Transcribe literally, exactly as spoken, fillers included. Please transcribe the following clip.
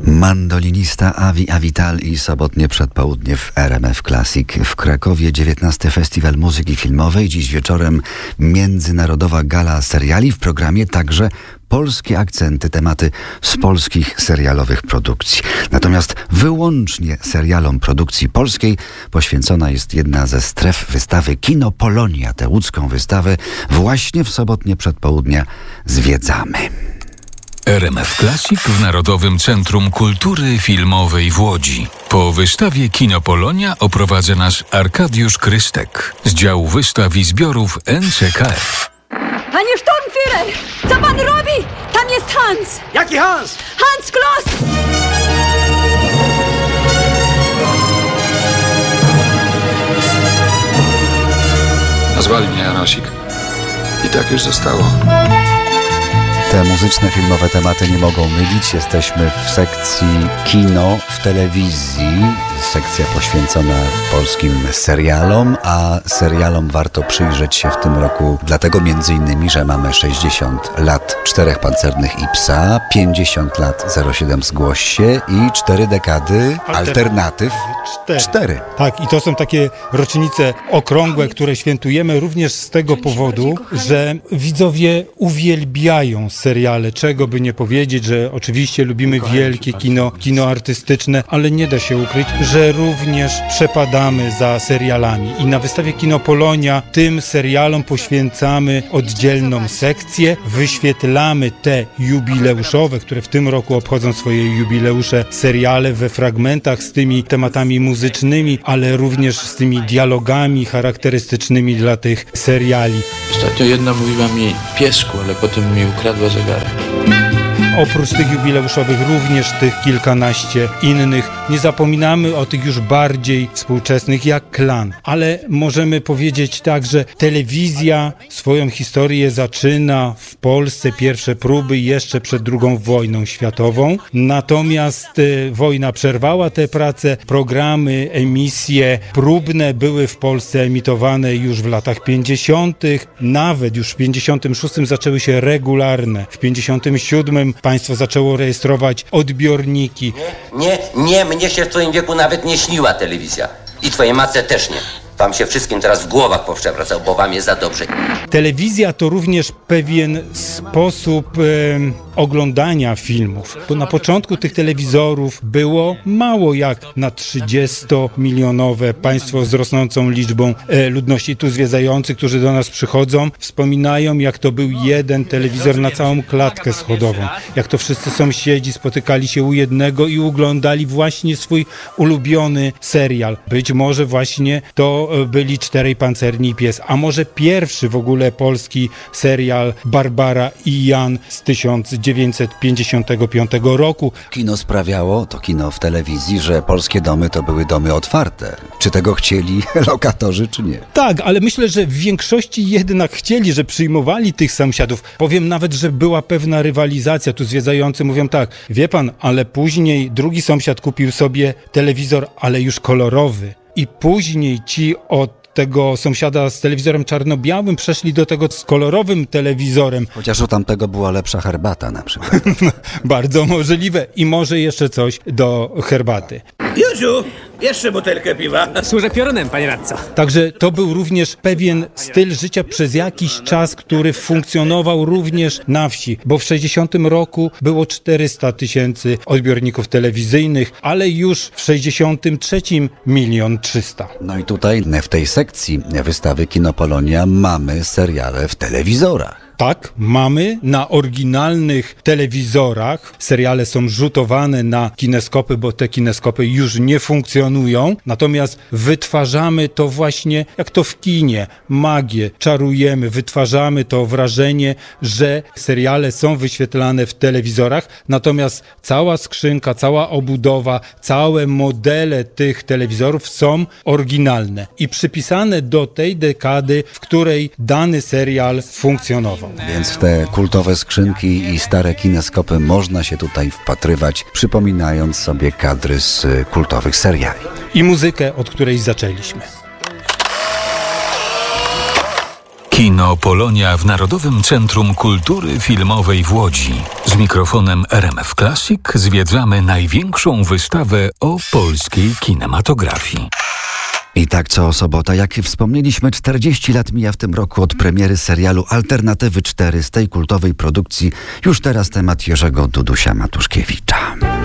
Mandolinista Avi Avital i sobotnie przedpołudnie w R M F Classic. W Krakowie dziewiętnasty Festiwal Muzyki Filmowej. Dziś wieczorem międzynarodowa gala seriali. W programie także polskie akcenty, tematy z polskich serialowych produkcji. Natomiast wyłącznie serialom produkcji polskiej poświęcona jest jedna ze stref wystawy Kino Polonia. Tę łódzką wystawę właśnie w sobotnie przedpołudnia zwiedzamy. R M F Classic w Narodowym Centrum Kultury Filmowej w Łodzi. Po wystawie Kino Polonia oprowadza nas Arkadiusz Krystek z działu wystaw i zbiorów N C K F. Panie Sturmführer, co pan robi? Tam jest Hans! Jaki Hans? Hans Kloss! Nazwali mnie Janosik. I tak już zostało. Te muzyczne, filmowe tematy nie mogą mylić. Jesteśmy w sekcji kino w telewizji. Sekcja poświęcona polskim serialom, a serialom warto przyjrzeć się w tym roku. Dlatego między innymi, że mamy sześćdziesiąt lat Czterech Pancernych i Psa, pięćdziesiąt lat zero siedem Zgłoś się i cztery dekady alternatyw. Cztery. Cztery. Tak, i to są takie rocznice okrągłe, które świętujemy również z tego powodu, że widzowie uwielbiają seriale. Czego by nie powiedzieć, że oczywiście lubimy wielkie kino, kino artystyczne, ale nie da się ukryć, że również przepadamy za serialami. I na wystawie Kino Polonia tym serialom poświęcamy oddzielną sekcję, wyświetlamy te jubileuszowe, które w tym roku obchodzą swoje jubileusze, seriale we fragmentach z tymi tematami muzycznymi, ale również z tymi dialogami charakterystycznymi dla tych seriali. Ostatnio jedna mówiła mi piesku, ale potem mi ukradła zegarek. Oprócz tych jubileuszowych również tych kilkanaście innych. Nie zapominamy o tych już bardziej współczesnych jak Klan. Ale możemy powiedzieć tak, że telewizja swoją historię zaczyna w Polsce, pierwsze próby jeszcze przed drugą wojną światową. Natomiast y, wojna przerwała te prace. Programy, emisje próbne były w Polsce emitowane już w latach pięćdziesiątych. Nawet już w pięćdziesiątym szóstym zaczęły się regularne. W pięćdziesiątym siódmym państwo zaczęło rejestrować odbiorniki. Nie, nie, mnie się w twoim wieku nawet nie śniła telewizja. I twojej matce też nie. Wam się wszystkim teraz w głowach powszewracał, bo wam jest za dobrze. Telewizja to również pewien sposób e, oglądania filmów. Bo na początku tych telewizorów było mało jak na trzydziestomilionowe państwo z rosnącą liczbą e, ludności tu zwiedzających, którzy do nas przychodzą, wspominają, jak to był jeden telewizor na całą klatkę schodową. Jak to wszyscy sąsiedzi spotykali się u jednego i oglądali właśnie swój ulubiony serial. Być może właśnie to byli Czterej Pancerni i Pies, a może pierwszy w ogóle polski serial Barbara i Jan z tysiąc dziewięćset pięćdziesiątego piątego roku. Kino sprawiało, to kino w telewizji, że polskie domy to były domy otwarte. Czy tego chcieli lokatorzy, czy nie? Tak, ale myślę, że w większości jednak chcieli, że przyjmowali tych sąsiadów. Powiem nawet, że była pewna rywalizacja. Tu zwiedzający mówią tak, wie pan, ale później drugi sąsiad kupił sobie telewizor, ale już kolorowy. I później ci od tego sąsiada z telewizorem czarno-białym przeszli do tego z kolorowym telewizorem. Chociaż u tamtego była lepsza herbata na przykład. Bardzo możliwe. I może jeszcze coś do herbaty. Józiu, jeszcze butelkę piwa. Służę piorunem, panie radco. Także to był również pewien styl życia przez jakiś czas, który funkcjonował również na wsi, bo w sześćdziesiątym roku było czterysta tysięcy odbiorników telewizyjnych, ale już w sześćdziesiątym trzecim milion trzysta. No i tutaj w tej sekcji wystawy Kino Polonia mamy seriale w telewizorach. Tak, mamy na oryginalnych telewizorach. Seriale są rzutowane na kineskopy, bo te kineskopy już nie funkcjonują. Natomiast wytwarzamy to właśnie, jak to w kinie, magię, czarujemy, wytwarzamy to wrażenie, że seriale są wyświetlane w telewizorach. Natomiast cała skrzynka, cała obudowa, całe modele tych telewizorów są oryginalne i przypisane do tej dekady, w której dany serial funkcjonował. Więc w te kultowe skrzynki i stare kineskopy można się tutaj wpatrywać, przypominając sobie kadry z kultowych seriali. I muzykę, od której zaczęliśmy. Kino Polonia w Narodowym Centrum Kultury Filmowej w Łodzi. Z mikrofonem R M F Classic zwiedzamy największą wystawę o polskiej kinematografii. I tak co sobota, jak wspomnieliśmy, czterdzieści lat mija w tym roku od premiery serialu Alternatywy cztery z tej kultowej produkcji. Już teraz temat Jerzego Dudusia Matuszkiewicza.